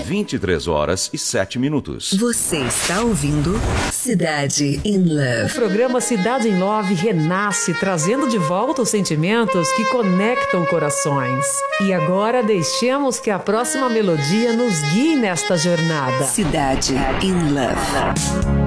23h07. Você está ouvindo Cidade in Love. O programa Cidade in Love renasce, trazendo de volta os sentimentos que conectam corações. E agora deixemos que a próxima melodia nos guie nesta jornada. Cidade in Love.